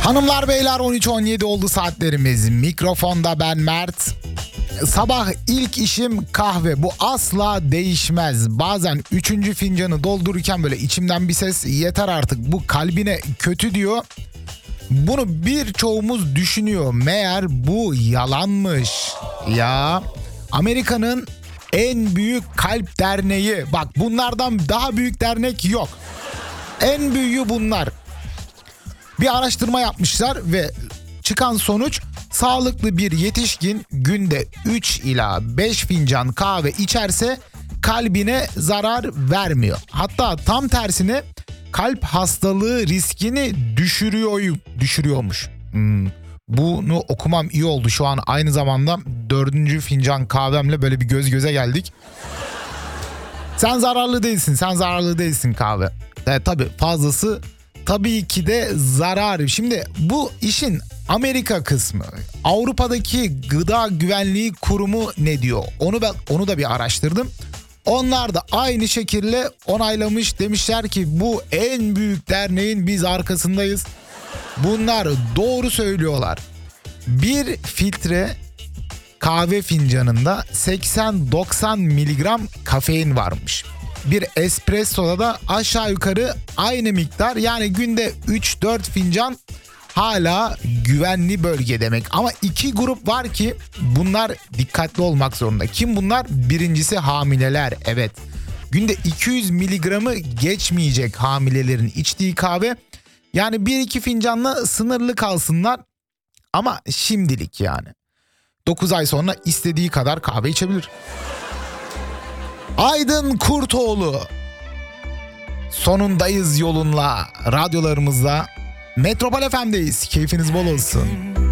Hanımlar beyler 13.17 oldu saatlerimiz. Mikrofonda ben Mert. Sabah ilk işim kahve. Bu asla değişmez. Bazen 3. fincanı doldururken böyle içimden bir ses yeter artık bu kalbine kötü diyor. Bunu birçoğumuz düşünüyor. Meğer bu yalanmış. Ya Amerika'nın en büyük kalp derneği. Bak bunlardan daha büyük dernek yok. En büyüğü bunlar. Bir araştırma yapmışlar ve çıkan sonuç sağlıklı bir yetişkin günde 3 ila 5 fincan kahve içerse kalbine zarar vermiyor. Hatta tam tersine kalp hastalığı riskini düşürüyormuş. Bunu okumam iyi oldu. Şu an aynı zamanda 4. fincan kahvemle böyle bir göz göze geldik. Sen zararlı değilsin kahve. Tabii fazlası tabii ki de zarar. Şimdi bu işin Amerika kısmı. Avrupa'daki Gıda Güvenliği Kurumu ne diyor? Onu da bir araştırdım. Onlar da aynı şekilde onaylamış, demişler ki bu en büyük derneğin biz arkasındayız. Bunlar doğru söylüyorlar. Bir filtre kahve fincanında 80-90 miligram kafein varmış. Bir espressoda da aşağı yukarı aynı miktar, yani günde 3-4 fincan hala güvenli bölge demek. Ama 2 grup var ki bunlar dikkatli olmak zorunda. Kim bunlar? Birincisi hamileler. Evet. Günde 200 miligramı geçmeyecek hamilelerin içtiği kahve. Yani 1-2 fincanla sınırlı kalsınlar. Ama şimdilik yani. 9 ay sonra istediği kadar kahve içebilir. Aydın Kurtoğlu. Sonundayız yolunla, radyolarımızla. Metropol FM'deyiz. Keyfiniz bol olsun.